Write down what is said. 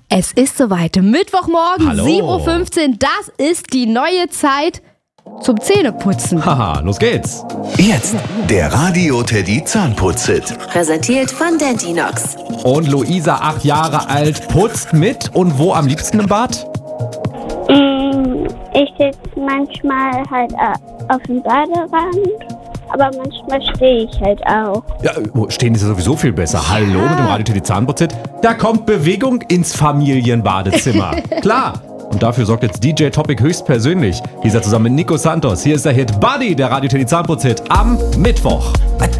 Es ist soweit. Mittwochmorgen, Hallo. 7.15 Uhr. Das ist die neue Zeit zum Zähneputzen. Haha, los geht's. Jetzt der Radio Teddy Zahnputz-Hit. Präsentiert von Dentinox. Und Luisa, 8 Jahre alt, putzt mit und wo am liebsten im Bad? Ich sitze manchmal halt auf dem Baderand, aber manchmal stehe ich halt auch. Ja, stehen ist ja sowieso viel besser. Hallo mit dem Radio Teddy Zahnputz-Hit. Da kommt Bewegung ins Familienbadezimmer. Klar. Und dafür sorgt jetzt DJ Topic höchstpersönlich. Dieser zusammen mit Nico Santos. Hier ist der Hit Buddy, der Radio Teddy Zahnputz-Hit am Mittwoch.